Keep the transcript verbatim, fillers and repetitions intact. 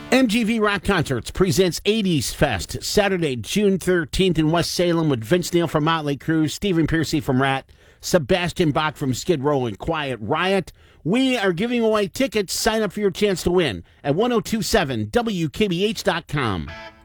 M G V Rock Concerts presents eighties Fest, Saturday, June thirteenth in West Salem with Vince Neil from Motley Crue, Stephen Pearcy from Rat, Sebastian Bach from Skid Row, and Quiet Riot. We are giving away tickets. Sign up for your chance to win at ten twenty-seven W K B H dot com.